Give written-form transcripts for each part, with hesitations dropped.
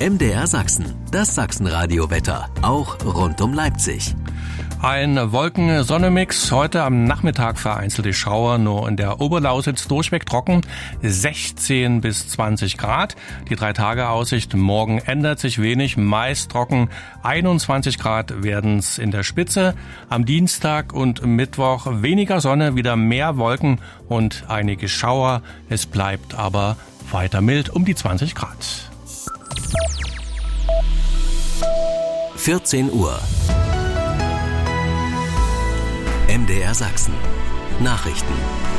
MDR Sachsen, das Sachsenradio-Wetter, auch rund um Leipzig. Ein Wolken-Sonne-Mix, heute am Nachmittag vereinzelte Schauer, nur in der Oberlausitz durchweg trocken, 16 bis 20 Grad. Die 3-Tage-Aussicht, morgen ändert sich wenig, meist trocken, 21 Grad werden's in der Spitze. Am Dienstag und Mittwoch weniger Sonne, wieder mehr Wolken und einige Schauer. Es bleibt aber weiter mild, um die 20 Grad. 14 Uhr. MDR Sachsen. Nachrichten.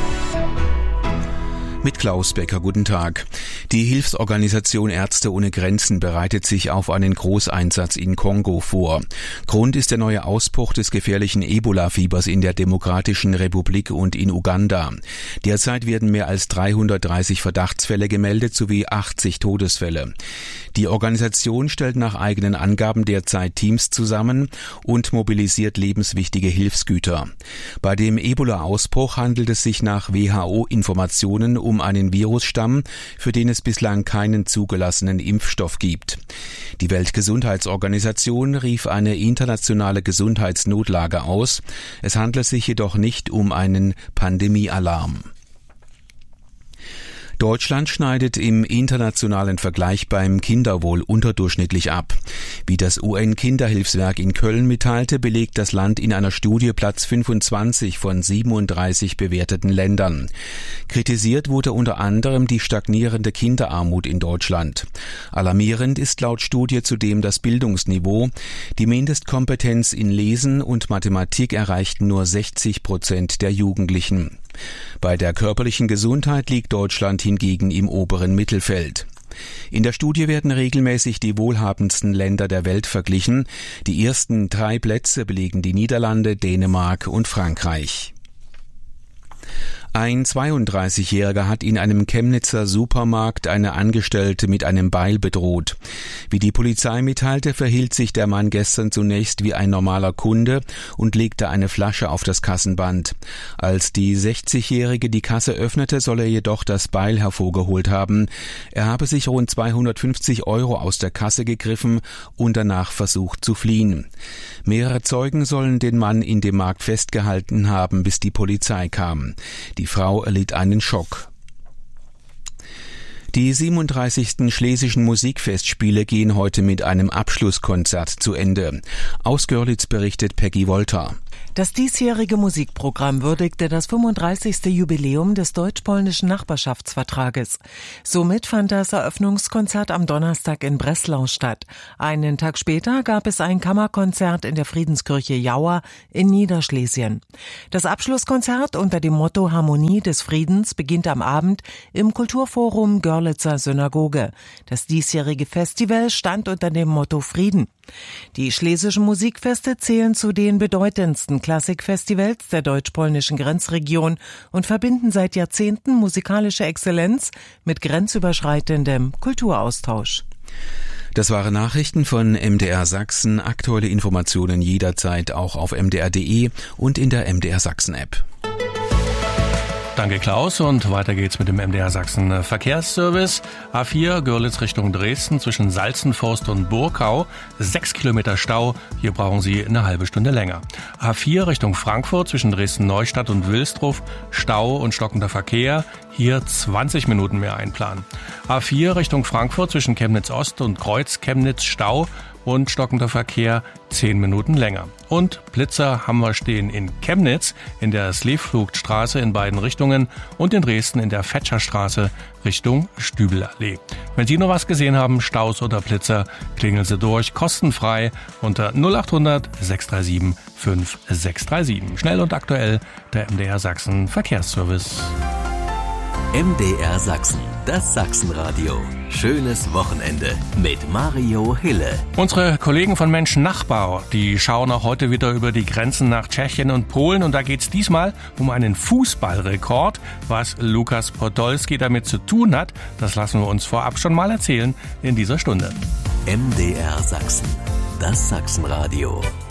Mit Klaus Becker, guten Tag. Die Hilfsorganisation Ärzte ohne Grenzen bereitet sich auf einen Großeinsatz in Kongo vor. Grund ist der neue Ausbruch des gefährlichen Ebola-Fiebers in der Demokratischen Republik und in Uganda. Derzeit werden mehr als 330 Verdachtsfälle gemeldet sowie 80 Todesfälle. Die Organisation stellt nach eigenen Angaben derzeit Teams zusammen und mobilisiert lebenswichtige Hilfsgüter. Bei dem Ebola-Ausbruch handelt es sich nach WHO-Informationen um einen Virusstamm, für den es bislang keinen zugelassenen Impfstoff gibt. Die Weltgesundheitsorganisation rief eine internationale Gesundheitsnotlage aus. Es handelt sich jedoch nicht um einen Pandemiealarm. Deutschland schneidet im internationalen Vergleich beim Kinderwohl unterdurchschnittlich ab. Wie das UN-Kinderhilfswerk in Köln mitteilte, belegt das Land in einer Studie Platz 25 von 37 bewerteten Ländern. Kritisiert wurde unter anderem die stagnierende Kinderarmut in Deutschland. Alarmierend ist laut Studie zudem das Bildungsniveau. Die Mindestkompetenz in Lesen und Mathematik erreichten nur 60% der Jugendlichen. Bei der körperlichen Gesundheit liegt Deutschland hingegen im oberen Mittelfeld. In der Studie werden regelmäßig die wohlhabendsten Länder der Welt verglichen. Die ersten 3 Plätze belegen die Niederlande, Dänemark und Frankreich. Ein 32-Jähriger hat in einem Chemnitzer Supermarkt eine Angestellte mit einem Beil bedroht. Wie die Polizei mitteilte, verhielt sich der Mann gestern zunächst wie ein normaler Kunde und legte eine Flasche auf das Kassenband. Als die 60-Jährige die Kasse öffnete, soll er jedoch das Beil hervorgeholt haben. Er habe sich rund 250 € aus der Kasse gegriffen und danach versucht zu fliehen. Mehrere Zeugen sollen den Mann in dem Markt festgehalten haben, bis die Polizei kam. Die Frau erlitt einen Schock. Die 37. Schlesischen Musikfestspiele gehen heute mit einem Abschlusskonzert zu Ende. Aus Görlitz berichtet Peggy Wolter. Das diesjährige Musikprogramm würdigte das 35. Jubiläum des deutsch-polnischen Nachbarschaftsvertrages. Somit fand das Eröffnungskonzert am Donnerstag in Breslau statt. Einen Tag später gab es ein Kammerkonzert in der Friedenskirche Jauer in Niederschlesien. Das Abschlusskonzert unter dem Motto Harmonie des Friedens beginnt am Abend im Kulturforum Görlitzer Synagoge. Das diesjährige Festival stand unter dem Motto Frieden. Die Schlesischen Musikfeste zählen zu den bedeutendsten Klassikfestivals der deutsch-polnischen Grenzregion und verbinden seit Jahrzehnten musikalische Exzellenz mit grenzüberschreitendem Kulturaustausch. Das waren Nachrichten von MDR Sachsen. Aktuelle Informationen jederzeit auch auf mdr.de und in der MDR Sachsen App. Danke Klaus und weiter geht's mit dem MDR Sachsen Verkehrsservice. A4 Görlitz Richtung Dresden zwischen Salzenforst und Burkau, 6 Kilometer Stau, hier brauchen Sie eine halbe Stunde länger. A4 Richtung Frankfurt zwischen Dresden-Neustadt und Wilsdruff, Stau und stockender Verkehr, hier 20 Minuten mehr einplanen. A4 Richtung Frankfurt zwischen Chemnitz-Ost und Kreuz-Chemnitz, Stau und stockender Verkehr 10 Minuten länger. Und Blitzer haben wir stehen in Chemnitz in der Sleeflugstraße in beiden Richtungen und in Dresden in der Fetscherstraße Richtung Stübelallee. Wenn Sie noch was gesehen haben, Staus oder Blitzer, klingeln Sie durch, kostenfrei unter 0800 637 5637. Schnell und aktuell der MDR Sachsen Verkehrsservice. MDR Sachsen, das Sachsenradio. Schönes Wochenende mit Mario Hille. Unsere Kollegen von Mensch Nachbar, die schauen auch heute wieder über die Grenzen nach Tschechien und Polen. Und da geht's diesmal um einen Fußballrekord. Was Lukas Podolski damit zu tun hat, das lassen wir uns vorab schon mal erzählen in dieser Stunde. MDR Sachsen, das Sachsenradio.